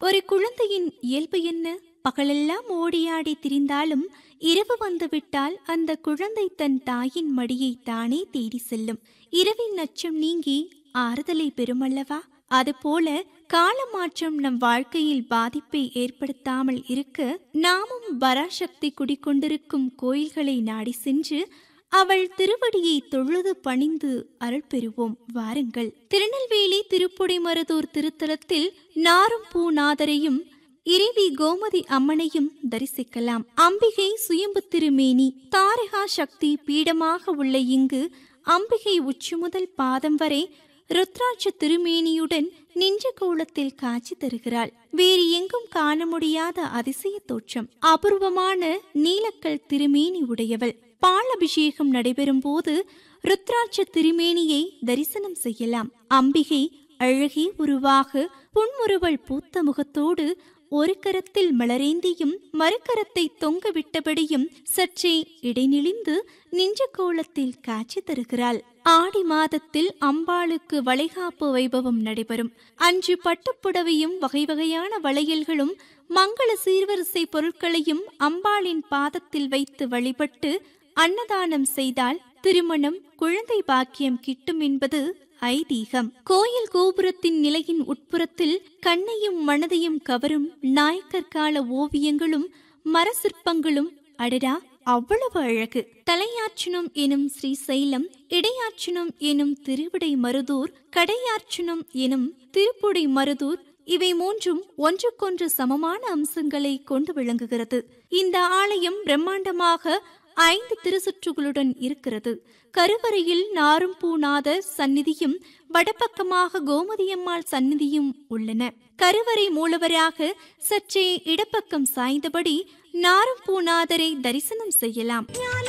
ஒரு குழந்தையின் இயல்பு என்ன? பகலெல்லாம் ஓடியாடி திரிந்தாலும் இரவு வந்துவிட்டால் அந்த குழந்தை தன் தாயின் மடியை தானே தேடி செல்லும். இரவின் அச்சம் நீங்கி ஆறுதலை பெறுமல்லவா? அதுபோல காலமாற்றம் நம் வாழ்க்கையில் பாதிப்பை ஏற்படுத்தாமல் இருக்க நாமும் பராசக்தி குடிக்கொண்டிருக்கும் கோயில்களை நாடி சென்று அவள் திருவடியை தொழுது பணிந்து அருள் பெறுவோம். வாருங்கள். திருநெல்வேலி திருப்புடைமருதூர் திருத்தலத்தில் நாரும் பூநாதரையும் இறைவி கோமதி அம்மனையும் தரிசிக்கலாம். அம்பிகை சுயம்பு திருமேனி, தாரகா சக்தி பீடமாக உள்ள இங்கு அம்பிகை உச்சி முதல் பாதம் வரை ருத்ராட்ச திருமேனியுடன் நின்ற கோலத்தில் காட்சி தருகிறாள். வேறு எங்கும் காண முடியாத அதிசய தோற்றம். அபூர்வமான நீலக்கல் திருமேனி உடையவள். பாலபிஷேகம் நடைபெறும் போது ருத்ராட்ச திருமேனியை தரிசனம் செய்யலாம். அம்பிகை அழகே உருவாக புன்முறுவல் பூத்த முகத்தோடு ஒரு கரத்தில் மலரேந்தியும் மறுகரத்தை தொங்க விட்டபடியும் சற்றே இடைநிலிந்து நின்ற கோலத்தில் காட்சி தருகிறாள். ஆடி மாதத்தில் அம்பாளுக்கு வளைகாப்பு வைபவம் நடைபெறும். அன்று பட்டுப்புடவையும் வகை வகையான வளையல்களும் மங்கள சீர்வரிசை பொருட்களையும் அம்பாளின் பாதத்தில் வைத்து வழிபட்டு அன்னதானம் செய்தால் திருமணம், குழந்தை பாக்கியம் கிட்டும் என்பது ஐதீகம். கோயில் கோபுரத்தின் நிலையின் உட்புறத்தில் கண்ணையும் மனதையும் கவரும் நாயக்கர் கால ஓவியங்களும் மர சிற்பங்களும் அடடா அவ்வளவு அழகு. தலையாற்றணும் எனும் ஸ்ரீசைலம், இடையாற்றணும் எனும் திருவிடை மருதூர், கடையாற்றணும் எனும் திருப்புடை மருதூர் இவை மூன்றும் ஒன்றுக்கொன்று சமமான அம்சங்களை கொண்டு விளங்குகிறது. இந்த ஆலயம் பிரம்மாண்டமாக 5 திருச்சுற்றுகளுடன் இருக்கிறது. கருவறையில் நாரும் பூநாதர் சந்நிதியும் வடபக்கமாக கோமதியம்மாள் சந்நிதியும் உள்ளன. கருவறை மூலவராக சற்றே இடப்பக்கம் சாய்ந்தபடி நாரும் பூநாதரை தரிசனம் செய்யலாம்.